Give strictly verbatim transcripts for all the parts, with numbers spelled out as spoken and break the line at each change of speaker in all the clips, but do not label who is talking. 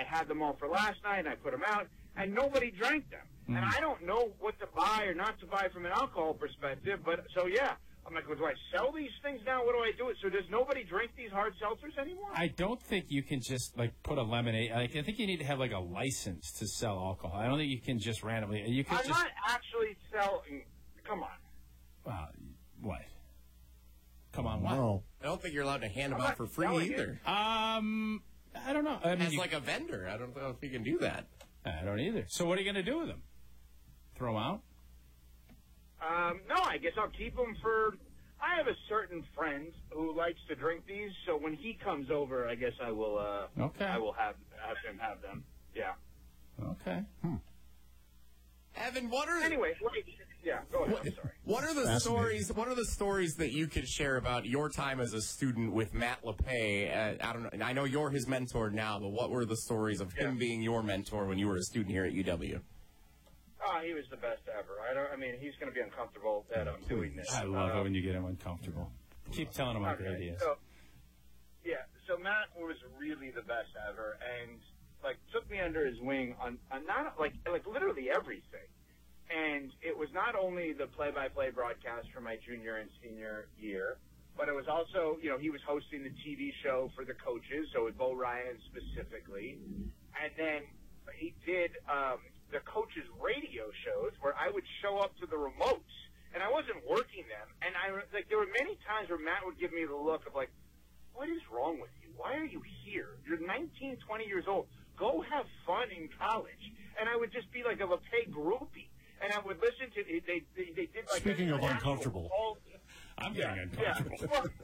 had them all for last night, and I put them out, and nobody drank them. Mm. And I don't know what to buy or not to buy from an alcohol perspective, but so, yeah. I'm like, well, do I sell these things now? What do I do? So does nobody drink these hard seltzers anymore?
I don't think you can just, like, put a lemonade. Like, I think you need to have, like, a license to sell alcohol. I don't think you can just randomly. You can
I'm
just,
not actually selling. Come on.
Uh, what? Come on, what?
No.
I don't think you're allowed to hand them
I'm
out for free either.
It.
Um, I don't know. I mean,
As
you,
like a vendor, I don't know if you can do that.
I don't either. So what are you going to do with them? Throw them out?
Um, no, I guess I'll keep them for... I have a certain friend who likes to drink these, so when he comes over, I guess I will. Uh,
okay.
I will have have him have them. Yeah.
Okay. Hmm.
Evan, what are
anyway? Wait, yeah, go ahead. I'm sorry.
What are the stories? What are the stories that you could share about your time as a student with Matt LePay? Uh, I don't know. I know you're his mentor now, but what were the stories of him
yeah.
being your mentor when you were a student here at U W?
Oh, he was the best ever. I don't. I mean, he's going to be uncomfortable that I'm doing this.
I love
um,
it when you get him uncomfortable. Keep telling him how
okay,
great he is.
So, yeah. So Matt was really the best ever, and like took me under his wing on, on not like like literally everything. And it was not only the play-by-play broadcast for my junior and senior year, but it was also, you know, he was hosting the T V show for the coaches, so with Bo Ryan specifically, and then he did. Um, the coaches' radio shows where I would show up to the remotes, and I wasn't working them. And I like there were many times where Matt would give me the look of like, what is wrong with you? Why are you here? You're nineteen, twenty years old. Go have fun in college. And I would just be like a LePay groupie. And I would listen to, they, they, they did like...
Speaking of uncomfortable.
All,
I'm
yeah,
getting uncomfortable.
Yeah. Well,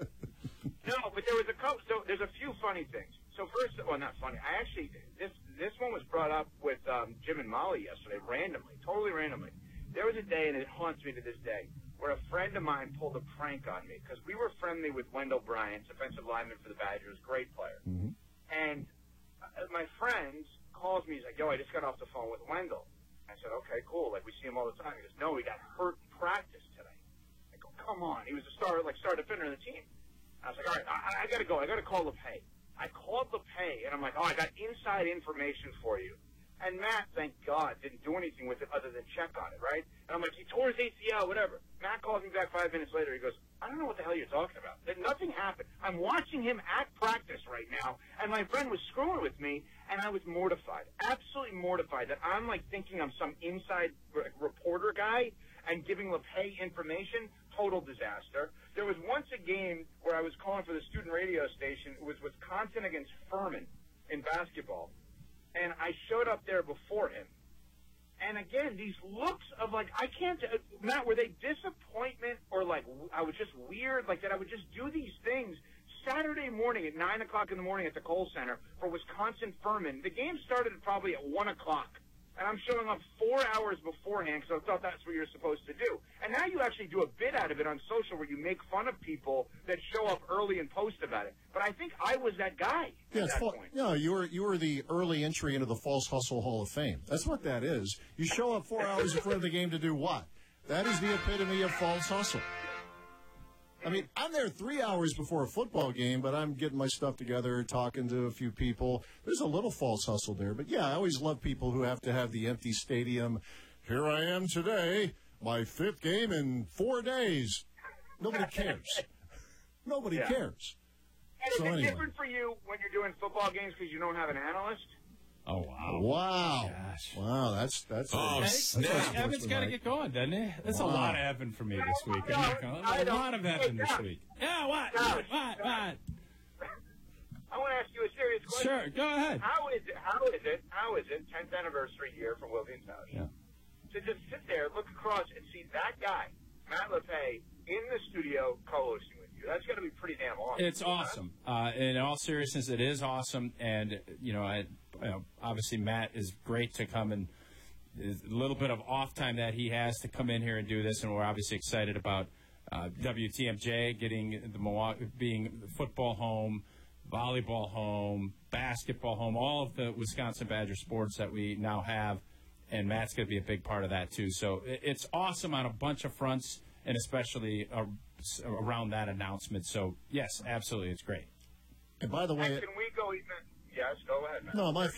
no, but there was a couple, so there's a few funny things. So first, well, not funny. I actually, this this one was brought up with um, Jim and Molly yesterday, randomly, totally randomly. There was a day, and it haunts me to this day, where a friend of mine pulled a prank on me because we were friendly with Wendell Bryant, defensive lineman for the Badgers, great player.
Mm-hmm.
And uh, my friend calls me, he's like, yo, I just got off the phone with Wendell. I said, okay, cool. Like, we see him all the time. He goes, no, he got hurt in practice today. I go, come on. He was a star, like, star defender of the team. I was like, all right, I, I got to go. I got to call LePay. I called LePay, and I'm like, oh, I got inside information for you. And Matt, thank God, didn't do anything with it other than check on it, right? And I'm like, he tore his A C L, whatever. Matt calls me back five minutes later. He goes, I don't know what the hell you're talking about. That nothing happened. I'm watching him at practice right now, and my friend was screwing with me, and I was mortified, absolutely mortified that I'm, like, thinking I'm some inside r- reporter guy and giving LePay information. Total disaster. There was once a game where I was calling for the student radio station. It was Wisconsin against Furman in basketball. And I showed up there before him. And again, these looks of like, I can't, uh, Matt, were they disappointment or like, I was just weird, like that I would just do these things Saturday morning at nine o'clock in the morning at the Kohl Center for Wisconsin Furman. The game started probably at one o'clock. And I'm showing up four hours beforehand because I thought that's what you're supposed to do. And now you actually do a bit out of it on social where you make fun of people that show up early and post about it. But I think I was that guy
yeah,
at that
fa-
point.
Yeah, you were you were the early entry into the False Hustle Hall of Fame. That's what that is. You show up four hours before the game to do what? That is the epitome of false hustle. I mean, I'm there three hours before a football game, but I'm getting my stuff together, talking to a few people. There's a little false hustle there. But, yeah, I always love people who have to have the empty stadium. Here I am today, my fifth game in four days. Nobody cares. Nobody
yeah.
cares.
And
So
is it
anyway.
different for you when you're doing football games because you don't have an analyst?
Oh, wow.
Wow.
Gosh.
Wow, that's that's
Oh,
a,
snap.
that's a
Evan's got to get going, doesn't he? That's
Wow.
a lot of Evan for me this week. I'm not gonna,
I
a
don't-
lot of Evan this
Hey,
week. Yeah, what?
Gosh,
What? What?
gosh.
What?
I want to ask you a serious question.
Sure, go ahead.
How is it, how is it, how is it, tenth anniversary year for Williamstown,
Yeah.
to just sit there, look across, and see that guy, Matt LePay, in the studio co-hosting with you? That's got to be pretty damn awesome.
It's awesome. Uh, in all seriousness, it is awesome. And, you know, I, you know, obviously Matt is great to come and a little bit of off time that he has to come in here and do this. And we're obviously excited about uh, W T M J getting the Milwaukee, being football home, volleyball home, basketball home, all of the Wisconsin Badger sports that we now have. And Matt's going to be a big part of that, too. So it's awesome on a bunch of fronts, and especially uh, around that announcement. So, yes, absolutely, it's great.
And by the way,
And can we go even? Yes, go ahead, Matt.
no, my